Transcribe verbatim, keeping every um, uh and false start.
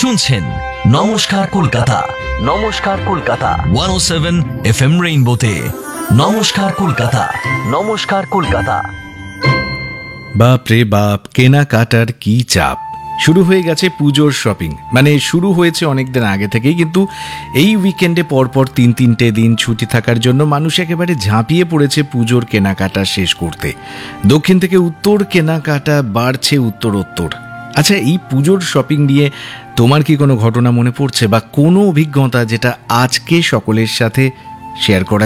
শুনছেন নমস্কার কলকাতা, নমস্কার কলকাতা একশো সাত এফ এম রেইনবোতে। নমস্কার কলকাতা, নমস্কার কলকাতা। বাপ রে বাপ, কেনাকাটার কি চাপ! শুরু হয়ে গেছে পুজোর শপিং, মানে শুরু হয়েছে অনেকদিন আগে থেকেই, কিন্তু এই উইকেন্ডে পরপর তিন তিনটে দিন ছুটি থাকার জন্য মানুষ একেবারে ঝাঁপিয়ে পড়েছে পুজোর কেনাকাটা শেষ করতে। দক্ষিণ থেকে উত্তর কেনাকাটা বাড়ছে উত্তরোত্তর। আচ্ছা, এই পুজোর শপিং নিয়ে তোমার কি কোনো ঘটনা মনে পড়ছে বা কোনো অভিজ্ঞতা যেটা আজকে সকলের সাথে শেয়ার করা